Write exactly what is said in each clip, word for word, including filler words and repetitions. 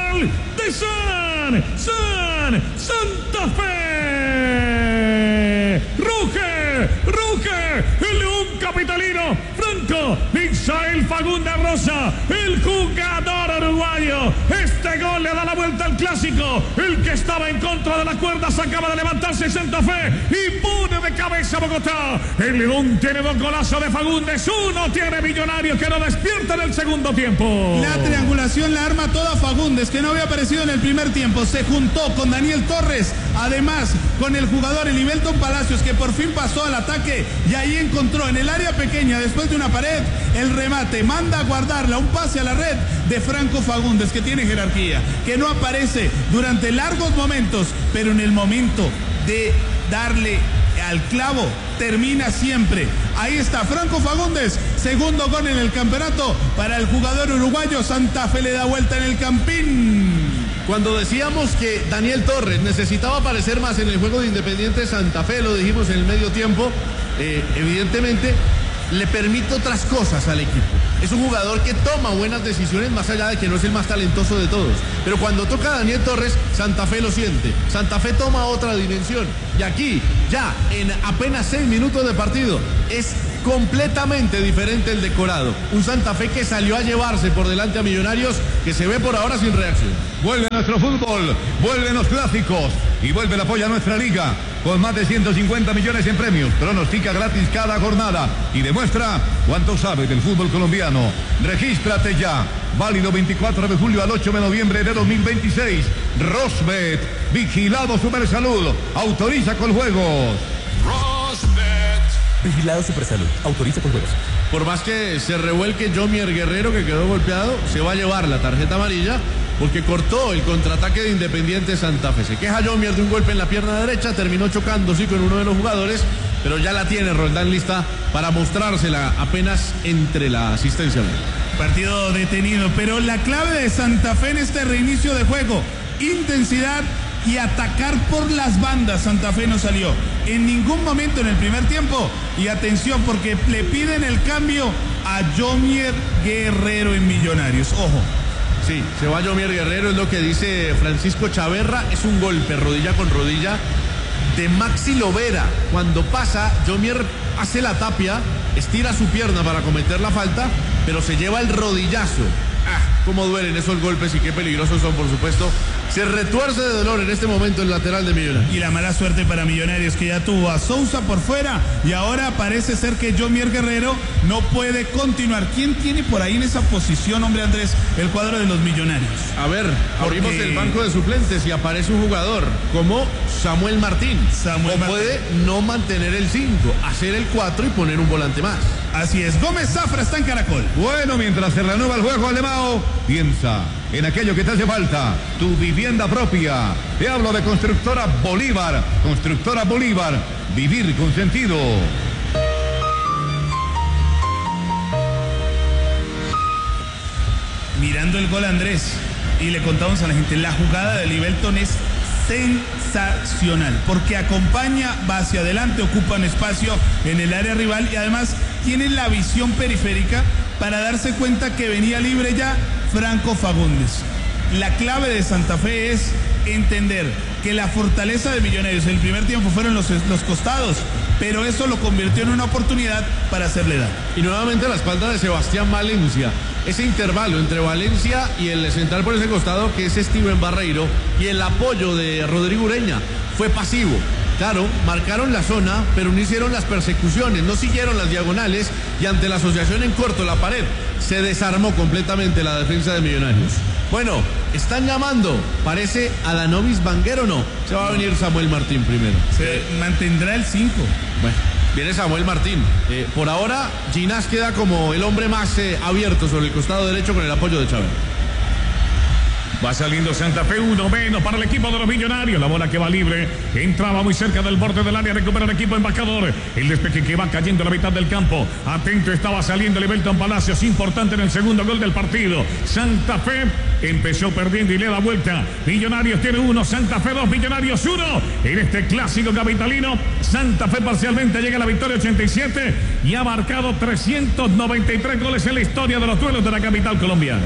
gol de San, San, Santa Fe. Ruge, ruge, el León capitalino, Franco Misael Fagundes Rosa, el jugador uruguayo. Este gol le da la vuelta al clásico. El que estaba en contra de la cuerda se acaba de levantarse Santa Fe y pone de cabeza a Bogotá. El León tiene dos golazos de Fagundes, uno tiene Millonarios que no despierta en el segundo tiempo. La triangulación la arma toda Fagundes, que no había aparecido en el primer tiempo. Se juntó con Daniel Torres, además con el jugador Elivelton Palacios, que por fin pasó al ataque y ahí encontró en el área pequeña, después de una pared, el remate. Manda a guardarla, un pase a la red de Franco Fagundes, que tiene jerarquía, que no aparece durante largos momentos, pero en el momento de darle al clavo termina siempre. Ahí está Franco Fagundes, segundo gol en el campeonato para el jugador uruguayo. Santa Fe le da vuelta en el Campín. Cuando decíamos que Daniel Torres necesitaba aparecer más en el juego de Independiente Santa Fe, lo dijimos en el medio tiempo, eh, evidentemente le permite otras cosas al equipo. Es un jugador que toma buenas decisiones, más allá de que no es el más talentoso de todos. Pero cuando toca a Daniel Torres, Santa Fe lo siente. Santa Fe toma otra dimensión. Y aquí, ya en apenas seis minutos de partido, es completamente diferente el decorado. Un Santa Fe que salió a llevarse por delante a Millonarios, que se ve por ahora sin reacción. Vuelve nuestro fútbol, vuelven los clásicos y vuelve el apoyo a nuestra liga con más de ciento cincuenta millones en premios. Pronostica gratis cada jornada y demuestra cuánto sabe del fútbol colombiano. Regístrate ya. Válido veinticuatro de julio al ocho de noviembre de dos mil veintiséis. Rosbet, vigilado Supersalud, autoriza con juegos. Rosbet, vigilado Supersalud, autoriza con juegos. Por más que se revuelque Jomier Guerrero, que quedó golpeado, se va a llevar la tarjeta amarilla porque cortó el contraataque de Independiente Santa Fe. Se queja Jomier de un golpe en la pierna derecha, terminó chocando sí con uno de los jugadores, pero ya la tiene Roldán lista para mostrársela apenas entre la asistencia. Partido detenido, pero la clave de Santa Fe en este reinicio de juego, intensidad y atacar por las bandas. Santa Fe no salió en ningún momento en el primer tiempo. Y atención, porque le piden el cambio a Jomier Guerrero en Millonarios. Ojo. Sí, se va Jomier Guerrero, es lo que dice Francisco Chaverra. Es un golpe rodilla con rodilla de Maxi Lovera. Cuando pasa, Jomier hace la tapia, estira su pierna para cometer la falta, pero se lleva el rodillazo. Ah, cómo duelen esos golpes y qué peligrosos son, por supuesto. Se retuerce de dolor en este momento el lateral de Millonarios. Y la mala suerte para Millonarios, que ya tuvo a Sousa por fuera y ahora parece ser que Jomier Guerrero no puede continuar. ¿Quién tiene por ahí en esa posición, hombre Andrés, el cuadro de los Millonarios? A ver, Porque... abrimos el banco de suplentes y aparece un jugador como Samuel Martín. Samuel o Martín. puede no mantener el cinco, hacer el cuatro y poner un volante más. Así es, Gómez Zafra está en Caracol. Bueno, mientras se reanuda el juego, Alemão, piensa en aquello que te hace falta, tu vivienda propia. Te hablo de Constructora Bolívar. Constructora Bolívar, vivir con sentido. Mirando el gol, Andrés, y le contamos a la gente, la jugada de Elivelton es sensacional, porque acompaña, va hacia adelante, ocupa un espacio en el área rival y además tiene la visión periférica para darse cuenta que venía libre ya Franco Fagundes. La clave de Santa Fe es entender que la fortaleza de Millonarios en el primer tiempo fueron los, los costados, pero eso lo convirtió en una oportunidad para hacerle daño. Y nuevamente a la espalda de Sebastián Valencia, ese intervalo entre Valencia y el central por ese costado, que es Steven Barreiro, y el apoyo de Rodrigo Ureña fue pasivo. Claro, marcaron la zona, pero no hicieron las persecuciones, no siguieron las diagonales, y ante la asociación en corto, la pared, se desarmó completamente la defensa de Millonarios. Bueno, están llamando, parece a Danovis Banguero, ¿no? Se va a venir Samuel Martín primero. Se mantendrá el cinco. Bueno, viene Samuel Martín. Eh, por ahora, Ginás queda como el hombre más eh, abierto sobre el costado derecho con el apoyo de Chávez. Va saliendo Santa Fe, uno menos para el equipo de los Millonarios. La bola que va libre, entraba muy cerca del borde del área, recupera el equipo embajador. El despeje que va cayendo a la mitad del campo. Atento, estaba saliendo Elivelton Palacios, importante en el segundo gol del partido. Santa Fe empezó perdiendo y le da vuelta. Millonarios tiene uno, Santa Fe dos, Millonarios uno. En este clásico capitalino, Santa Fe parcialmente llega a la victoria ochenta y siete y ha marcado trescientos noventa y tres goles en la historia de los duelos de la capital colombiana. Bueno,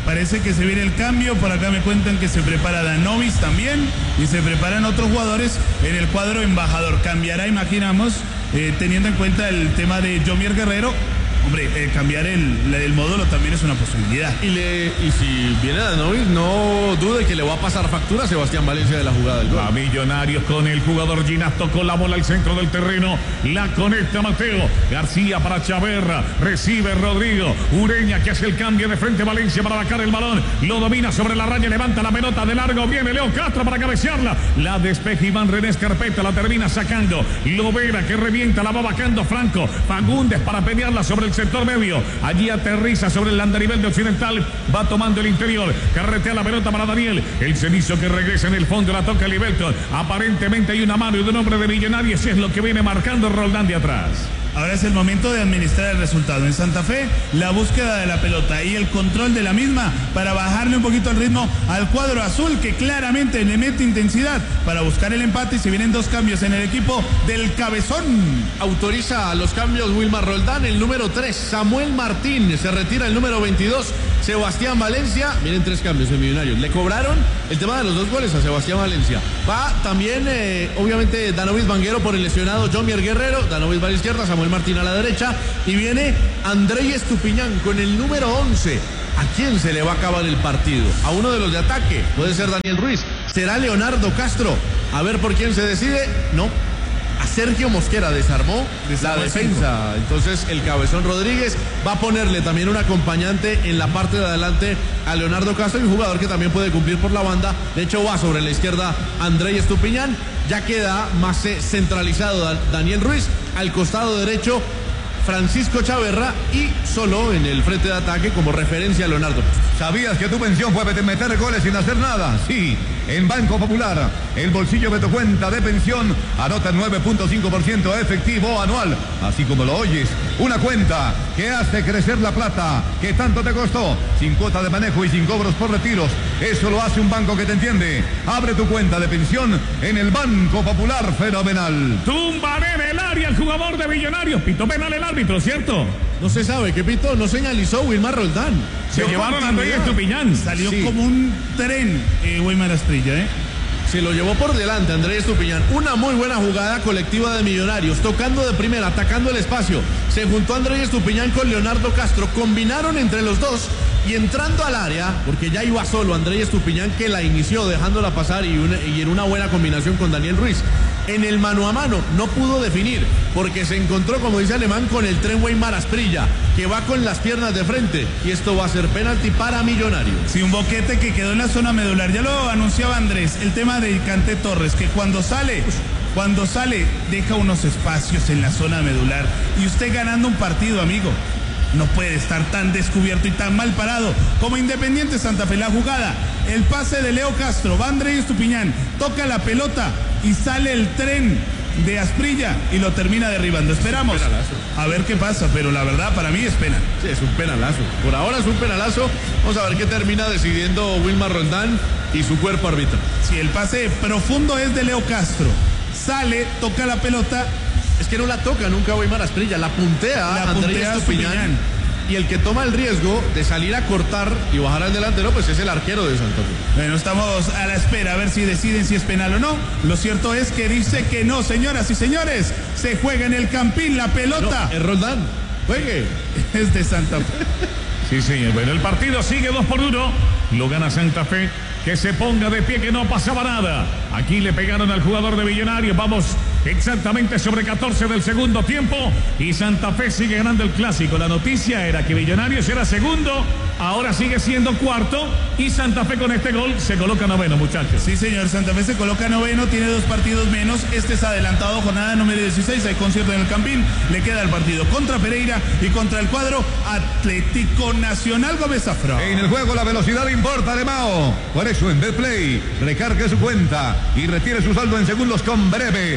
parece que se viene el cambio. Por acá me cuentan que se prepara Danovis también y se preparan otros jugadores en el cuadro embajador. Cambiará, imaginamos, eh, teniendo en cuenta el tema de Jomier Guerrero. Hombre, eh, cambiar el, el módulo también es una posibilidad. Y, le, y si viene Danovis, no dude que le va a pasar factura a Sebastián Valencia de la jugada del gol. A Millonarios con el jugador Ginás, tocó la bola al centro del terreno, la conecta Mateo García para Chaverra, recibe Rodrigo Ureña, que hace el cambio de frente a Valencia para bajar el balón, lo domina sobre la raya, levanta la pelota de largo, viene Leo Castro para cabecearla, la despeja Iván René Escarpeta, la termina sacando Lovera, que revienta, la va bajando Franco Fagundes para pelearla sobre el sector medio, allí aterriza sobre el andarivel de Occidental, va tomando el interior, carretea la pelota para Daniel, el cenizo que regresa en el fondo, la toca Libelton, aparentemente hay una mano y un hombre de Millonarios, es lo que viene marcando Roldán de atrás. Ahora es el momento de administrar el resultado. En Santa Fe, la búsqueda de la pelota y el control de la misma para bajarle un poquito el ritmo al cuadro azul, que claramente le mete intensidad para buscar el empate, y se vienen dos cambios en el equipo del Cabezón. Autoriza los cambios Wilmar Roldán, el número tres, Samuel Martín, se retira el número veintidós, Sebastián Valencia. Miren, tres cambios en Millonarios. Le cobraron el tema de los dos goles a Sebastián Valencia. Va también, eh, obviamente, Danovis Vanguero por el lesionado Jomier Guerrero, Danovis va a la izquierda, Samuel Martín a la derecha, y viene Andrei Estupiñán con el número once. ¿A quién se le va a acabar el partido? A uno de los de ataque, puede ser Daniel Ruiz, será Leonardo Castro, a ver por quién se decide. No, a Sergio Mosquera desarmó, desarmó la defensa. Entonces el Cabezón Rodríguez va a ponerle también un acompañante en la parte de adelante a Leonardo Castro, y un jugador que también puede cumplir por la banda. De hecho, va sobre la izquierda Andrei Estupiñán. Ya queda más centralizado Daniel Ruiz, al costado derecho Francisco Chaverra, y solo en el frente de ataque como referencia a Leonardo. ¿Sabías que tu pensión puede meter goles sin hacer nada? Sí, en Banco Popular, el bolsillo de tu cuenta de pensión anota nueve punto cinco por ciento efectivo anual, así como lo oyes, una cuenta que hace crecer la plata que tanto te costó, sin cuota de manejo y sin cobros por retiros. Eso lo hace un banco que te entiende. Abre tu cuenta de pensión en el Banco Popular. Fenomenal. Tumban en el área el jugador de Millonarios, pitó penal el árbitro, ¿cierto? No se sabe, ¿qué pitó? No señalizó Wilmar Roldán. Se llevaron a Andrés Estupiñán. Salió Sí. como un tren, eh, Weimar Asprilla, ¿eh? Se lo llevó por delante Andrés Estupiñán. Una muy buena jugada colectiva de Millonarios, tocando de primera, atacando el espacio. Se juntó Andrés Estupiñán con Leonardo Castro, combinaron entre los dos, y entrando al área, porque ya iba solo Andrés Estupiñán, que la inició dejándola pasar, y, una, y en una buena combinación con Daniel Ruiz. En el mano a mano no pudo definir, porque se encontró, como dice Alemán, con el tren Weimar Asprilla, que va con las piernas de frente, y esto va a ser penalti para Millonarios. Sí, un boquete que quedó en la zona medular. Ya lo anunciaba Andrés, el tema de Canté Torres, que cuando sale, cuando sale, deja unos espacios en la zona medular. Y usted ganando un partido, amigo, no puede estar tan descubierto y tan mal parado como Independiente Santa Fe. La jugada, el pase de Leo Castro, va Andrés Estupiñán, toca la pelota y sale el tren de Asprilla y lo termina derribando. Esperamos a ver qué pasa, pero la verdad para mí es pena. Sí, es un penalazo. Por ahora es un penalazo. Vamos a ver qué termina decidiendo Wilmar Roldán y su cuerpo árbitro. Si el pase profundo es de Leo Castro, sale, toca la pelota. Es que no la toca nunca Weimar Asprilla, la puntea La Andrés puntea Estupiñán. Estupiñán. Y el que toma el riesgo de salir a cortar y bajar al delantero, pues es el arquero de Santa Fe. Bueno, estamos a la espera a ver si deciden si es penal o no. Lo cierto es que dice que no, señoras y señores. Se juega en el Campín, la pelota. No, es Roldán. Juegue. Es de Santa Fe. Sí, señor. Bueno, el partido sigue dos por uno. Lo gana Santa Fe. Que se ponga de pie, que no pasaba nada. Aquí le pegaron al jugador de Millonarios. Vamos exactamente sobre catorce del segundo tiempo. Y Santa Fe sigue ganando el clásico. La noticia era que Millonarios era segundo. Ahora sigue siendo cuarto. Y Santa Fe con este gol se coloca noveno, muchachos. Sí, señor. Santa Fe se coloca noveno. Tiene dos partidos menos. Este es adelantado. Jornada número dieciséis. Hay concierto en el Campín. Le queda el partido contra Pereira y contra el cuadro Atlético Nacional Gómez Zafra. En el juego la velocidad importa de Mao. Por eso en Betplay recargue su cuenta y retire su saldo en segundos con Breve.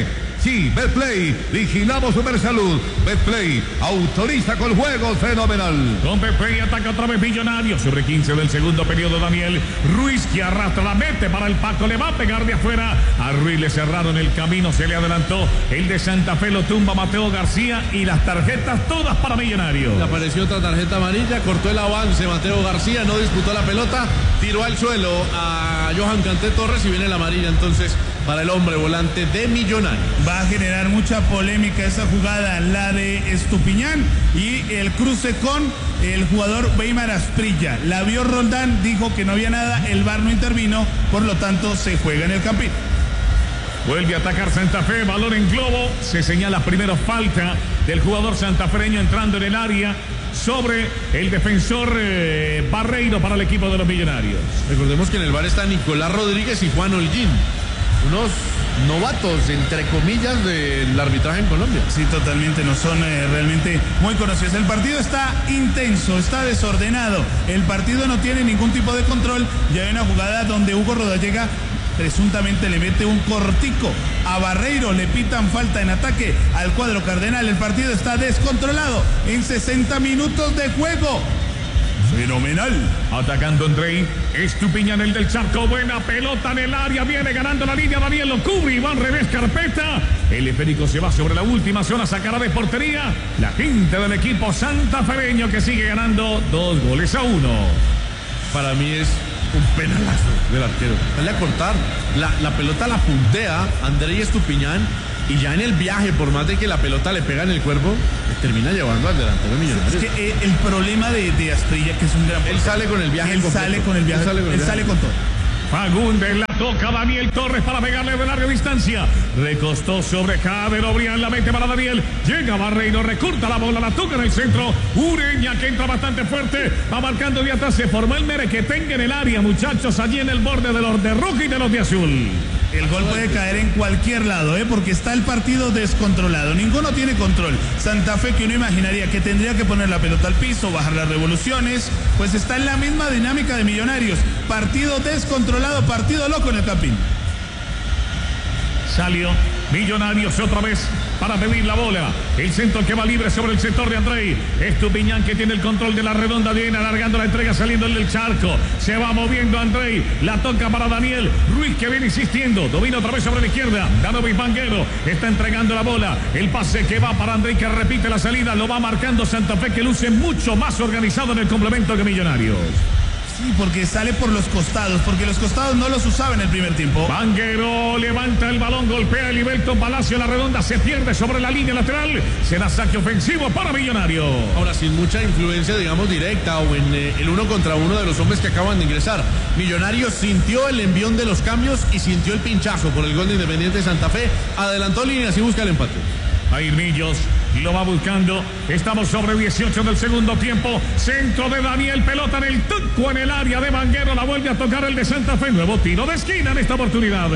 Sí, Betplay, vigilamos Supersalud. Betplay, autoriza con juegos fenomenal. Con Betplay ataca otra vez Millonarios. Sobre quince del segundo periodo, Daniel Ruiz que arrastra la mete para el Paco. Le va a pegar de afuera. A Ruiz le cerraron el camino, se le adelantó. El de Santa Fe lo tumba Mateo García y las tarjetas todas para Millonarios. Le apareció otra tarjeta amarilla, cortó el avance Mateo García, no disputó la pelota, tiró al suelo a Johan Canté Torres y viene la amarilla entonces para el hombre volante de Millonarios. Va a generar mucha polémica esa jugada, la de Estupiñán y el cruce con el jugador Weimar Asprilla. La vio Roldán, dijo que no había nada, el V A R no intervino, por lo tanto se juega en el campín. Vuelve a atacar Santa Fe, balón en globo, se señala primero falta del jugador santafereño entrando en el área sobre el defensor eh, Barreiro para el equipo de los Millonarios. Recordemos que en el V A R está Nicolás Rodríguez y Juan Holguín, unos novatos, entre comillas, del arbitraje en Colombia. Sí, totalmente, no son eh, realmente muy conocidos. El partido está intenso, está desordenado, el partido no tiene ningún tipo de control. Ya hay una jugada donde Hugo Rodallega presuntamente le mete un cortico a Barreiro, le pitan falta en ataque al cuadro cardenal. El partido está descontrolado en sesenta minutos de juego. Fenomenal. Atacando Andrei Estupiñán, el del Charco. Buena pelota en el área. Viene ganando la línea. Daniel lo cubre y va al revés. Carpeta. El esférico se va sobre la última zona. Sacará de portería la gente del equipo santafereño que sigue ganando dos goles a uno. Para mí es un penalazo del arquero. Dale a cortar. La, la pelota la puntea Andrei Estupiñán. Y ya en el viaje, por más de que la pelota le pega en el cuerpo, le termina llevando al delantero Millonarios. Es que eh, el problema de, de Asprilla, que es un gran... Él sale con el viaje. Él completo. sale con el viaje. Él sale con, el viaje. Sale con todo. Fagundes la toca Daniel Torres para pegarle de larga distancia. Recostó sobre Jader Obrián, la mete para Daniel. Llega Barreiro, recorta la bola, la toca en el centro. Ureña que entra bastante fuerte. Va marcando de atrás. Se formó el merequetengue en el área, muchachos, allí en el borde de los de rojo y de los de azul. El gol puede caer en cualquier lado, ¿eh? Porque está el partido descontrolado. Ninguno tiene control. Santa Fe, que uno imaginaría que tendría que poner la pelota al piso, bajar las revoluciones, pues está en la misma dinámica de Millonarios. Partido descontrolado, partido loco en el Campín. Salió Millonarios otra vez para pedir la bola. El centro que va libre sobre el sector de Andrei Estupiñán, que tiene el control de la redonda. Viene alargando la entrega, saliendo el del Charco. Se va moviendo Andrei. La toca para Daniel Ruiz, que viene insistiendo. Domina otra vez sobre la izquierda. Danovis Vanguero está entregando la bola. El pase que va para Andrei, que repite la salida. Lo va marcando Santa Fe, que luce mucho más organizado en el complemento que Millonarios. Sí, porque sale por los costados, porque los costados no los usaba en el primer tiempo. Vanguero levanta el balón, golpea el Ibelton Palacio, la redonda se pierde sobre la línea lateral. Será saque ofensivo para Millonarios. Ahora, sin mucha influencia, digamos, directa o en eh, el uno contra uno de los hombres que acaban de ingresar. Millonarios sintió el envión de los cambios y sintió el pinchazo por el gol de Independiente Santa Fe. Adelantó líneas y busca el empate. Ahí Millos lo va buscando. Estamos sobre dieciocho del segundo tiempo. Centro de Daniel, pelota en el tuco en el área de Vanguero. La vuelve a tocar el de Santa Fe. Nuevo tiro de esquina en esta oportunidad.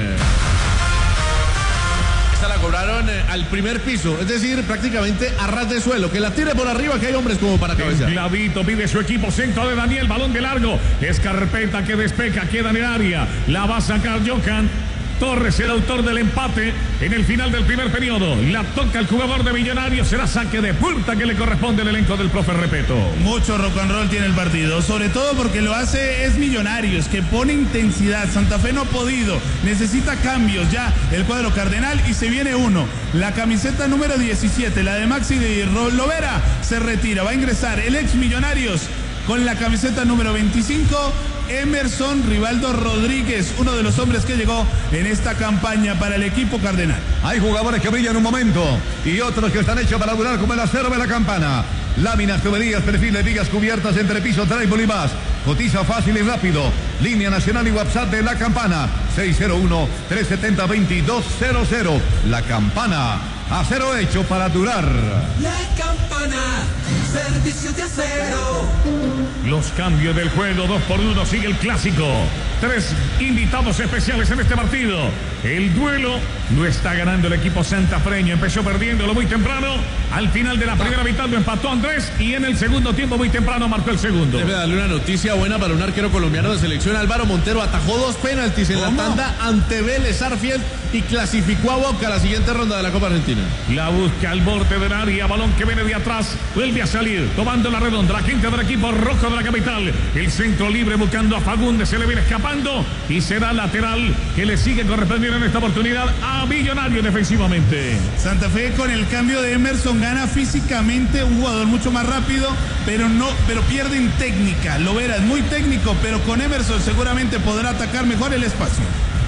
Esta la cobraron eh, al primer piso, es decir, prácticamente a ras de suelo. Que la tire por arriba, que hay hombres como para cabecear. Clavito pide su equipo. Centro de Daniel, balón de largo. Es Carpeta que despeja, queda en el área. La va a sacar Johan Torres, el autor del empate en el final del primer periodo. La toca el jugador de Millonarios. Será saque de puerta que le corresponde al elenco del profe Repeto. Mucho rock and roll tiene el partido, sobre todo porque lo hace es Millonarios, que pone intensidad. Santa Fe no ha podido, necesita cambios ya el cuadro cardenal y se viene uno. La camiseta número diecisiete, la de Maxi de Lovera, se retira. Va a ingresar el ex Millonarios con la camiseta número veinticinco. Emerson Rivaldo Rodríguez, uno de los hombres que llegó en esta campaña para el equipo cardenal. Hay jugadores que brillan un momento y otros que están hechos para durar, como el acero de la Campana. Láminas, tuberías, perfiles, vigas cubiertas, entrepiso, trébol y más. Cotiza fácil y rápido. Línea nacional y WhatsApp de La Campana. seis cero uno, tres siete cero, dos dos cero cero. La Campana. Acero hecho para durar. La Campana. Servicios de acero. Los cambios del juego, dos por uno, sigue el clásico. Tres invitados especiales en este partido. El duelo lo está ganando el equipo santafreño. Empezó perdiéndolo muy temprano. Al final de la primera mitad lo empató Andrés y en el segundo tiempo muy temprano marcó el segundo. Debe darle una noticia buena para un arquero colombiano de selección. Álvaro Montero atajó dos penaltis en la tarde. Tanda ante Vélez Sarsfield y clasificó a Boca a la siguiente ronda de la Copa Argentina. La busca al borde del área, balón que viene de atrás, vuelve a salir, tomando la redonda, la gente del equipo rojo de la capital. El centro libre buscando a Fagundes, se le viene escapando y será lateral que le sigue correspondiendo en esta oportunidad a Millonario defensivamente. Santa Fe con el cambio de Emerson gana físicamente, un jugador mucho más rápido, pero no, pero pierde en técnica. Lo verás, muy técnico, pero con Emerson seguramente podrá atacar mejor el espacio.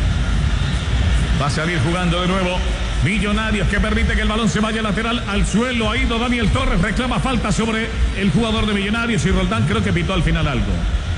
Va a salir jugando de nuevo Millonarios, que permite que el balón se vaya lateral al suelo. Ha ido Daniel Torres, reclama falta sobre el jugador de Millonarios y Roldán creo que pitó al final algo.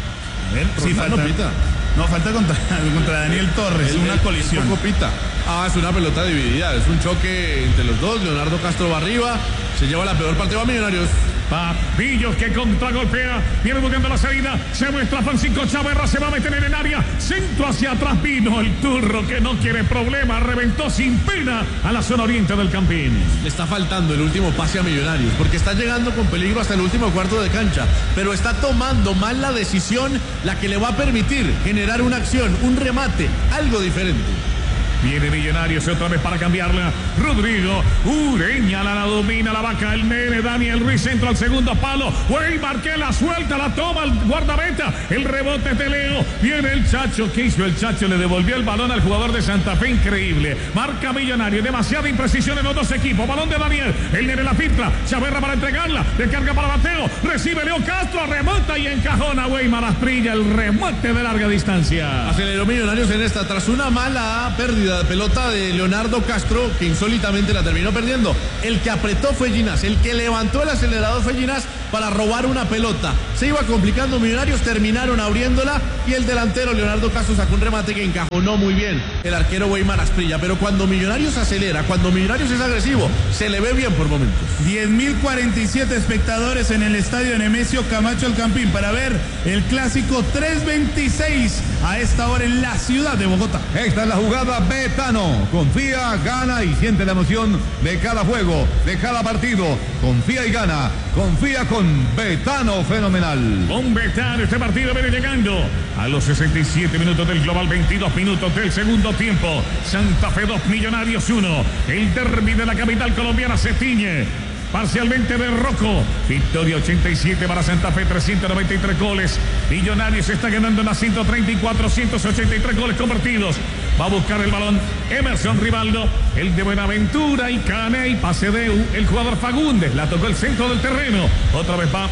A ver, sí, falta. No, pita. no falta contra, contra Daniel Torres, el, una el, colisión. El pita. Ah, es una pelota dividida, es un choque entre los dos. Leonardo Castro va arriba, se lleva la peor parte, va Millonarios. Papillos que contragolpea, viene buscando la salida, se muestra Francisco Chaverra, se va a meter en el área, centro hacia atrás, vino el turro que no quiere problema, reventó sin pena a la zona oriente del Campín. Le está faltando el último pase a Millonarios, porque está llegando con peligro hasta el último cuarto de cancha, pero está tomando mal la decisión, la que le va a permitir generar una acción, un remate, algo diferente. Viene Millonarios otra vez para cambiarla. Rodrigo Ureña la, la domina la vaca. El nene Daniel Ruiz entra al segundo palo. Weimar que la suelta, la toma el guardameta. El rebote es de Leo. Viene el Chacho. ¿Qué hizo el Chacho? Le devolvió el balón al jugador de Santa Fe. Increíble. Marca Millonarios. Demasiada imprecisión en los dos equipos. Balón de Daniel. El nene la filtra. Chaverra para entregarla. Descarga para Mateo. Recibe Leo Castro. Remota y encajona Weimar Asprilla. El remate de larga distancia. Aceleró Millonarios en esta tras una mala pérdida de pelota de Leonardo Castro, que insólitamente la terminó perdiendo. El que apretó fue Ginás, el que levantó el acelerador fue Ginás para robar una pelota. Se iba complicando Millonarios, terminaron abriéndola y el delantero Leonardo Castro sacó un remate que encajonó muy bien el arquero Weimar Asprilla. Pero cuando Millonarios acelera, cuando Millonarios es agresivo, se le ve bien por momentos. diez mil cuarenta y siete espectadores en el estadio Nemesio Camacho El Campín para ver el clásico tres veintiséis a esta hora en la ciudad de Bogotá. Esta es la jugada Betano. Confía, gana y siente la emoción de cada juego, de cada partido. Confía y gana. Confía con Betano fenomenal. Con Betano este partido viene llegando a los sesenta y siete minutos del global, veintidós minutos del segundo tiempo. Santa Fe dos, Millonarios uno. El derbi de la capital colombiana se tiñe parcialmente de rojo. Victoria ochenta y siete para Santa Fe, trescientos noventa y tres goles. Millonarios está ganando en las ciento treinta y cuatro, ciento ochenta y tres goles convertidos. Va a buscar el balón Emerson Rivaldo, el de Buenaventura y Cane y pase de el jugador Fagundes. La tocó el centro del terreno. Otra vez va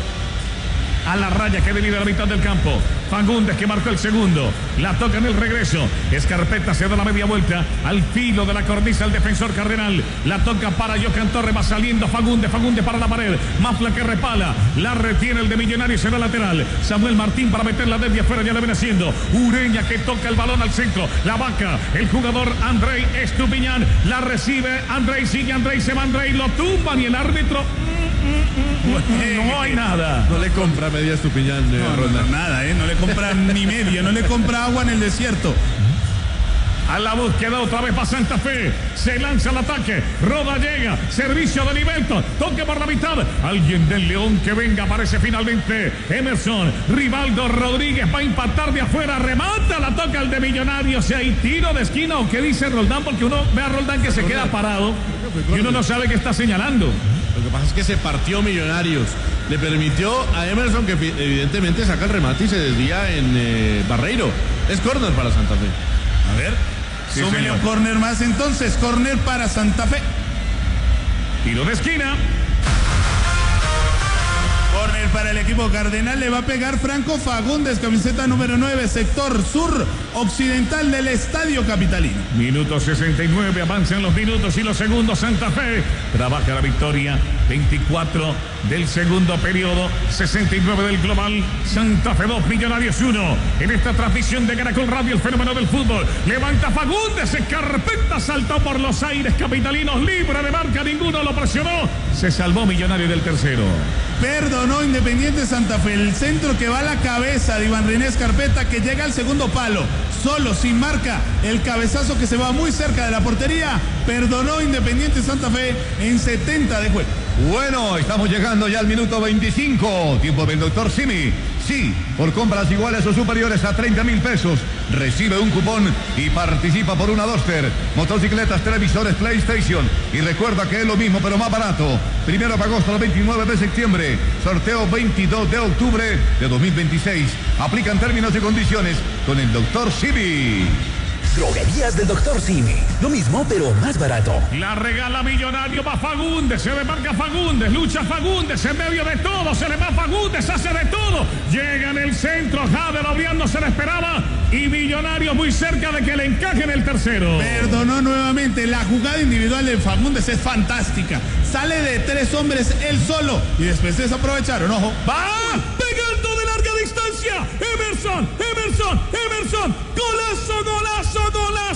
a la raya que divide la mitad del campo. Fagundes que marcó el segundo. La toca en el regreso. Escarpeta se da la media vuelta al filo de la cornisa el defensor Cardenal. La toca para Jocan Torres. Va saliendo Fagundes. Fagundes para la pared. Mafla que repala. La retiene el de Millonarios en la lateral. Samuel Martín para meterla desde afuera. Ya la viene haciendo. Ureña que toca el balón al centro. La vaca. El jugador Andrei Estupiñán. La recibe Andrei. Sigue Andrei. Se va Andrei. Lo tumban y el árbitro. No hay nada. No le compra media Estupiñán. Eh, no, no, no, nada, ¿eh? No le compra ni media. No le compra agua en el desierto. A la búsqueda otra vez va Santa Fe. Se lanza el ataque. Roda llega. Servicio de Nivelton. Toque por la mitad. Alguien del León que venga. Aparece finalmente Emerson. Rivaldo Rodríguez va a impactar de afuera. Remata. La toca el de Millonarios. Si hay tiro de esquina o qué dice Roldán. Porque uno ve a Roldán que se queda parado. Y uno no sabe qué está señalando. Lo que pasa es que se partió Millonarios. Le permitió a Emerson que evidentemente saca el remate y se desvía en eh, Barreiro. Es córner para Santa Fe. A ver. Sí, súmele un córner más entonces. Córner para Santa Fe. Tiro de esquina. Córner para el equipo Cardenal. Le va a pegar Franco Fagundes, camiseta número nueve, sector sur occidental del estadio capitalino. Minuto sesenta y nueve. Avanzan los minutos y los segundos. Santa Fe trabaja la victoria. veinticuatro del segundo periodo, sesenta y nueve del global. Santa Fe dos, Millonarios uno. En esta transmisión de Caracol Radio, el fenómeno del fútbol. Levanta Fagundes, Escarpeta saltó por los aires capitalinos, libre de marca, ninguno lo presionó. Se salvó Millonario del tercero. Perdonó Independiente Santa Fe. El centro que va a la cabeza de Iván René Escarpeta, que llega al segundo palo. Solo, sin marca, el cabezazo que se va muy cerca de la portería. Perdonó Independiente Santa Fe en setenta de juego. Bueno, estamos llegando ya al minuto veinticinco. Tiempo del doctor Simi. Sí, por compras iguales o superiores a treinta mil pesos, recibe un cupón y participa por una Duster, motocicletas, televisores, PlayStation. Y recuerda que es lo mismo, pero más barato. Primero de agosto al veintinueve de septiembre. Sorteo veintidós de octubre de dos mil veintiséis. Aplican términos y condiciones con el doctor Simi. Droguerías del doctor Simi. Lo mismo, pero más barato. La regala Millonario, va Fagundes, se demarca Fagundes, lucha Fagundes, en medio de todo, se le va Fagundes, hace de todo. Llega en el centro, Jade Lobrián no se le esperaba y Millonario muy cerca de que le encajen el tercero. Perdonó nuevamente, la jugada individual de Fagundes es fantástica. Sale de tres hombres él solo y después desaprovecharon, ojo. ¡Va! ¡Pegando de larga distancia! ¡Emerson! ¡Emerson! ¡Emerson! ¡Golazo, golazo, golazo!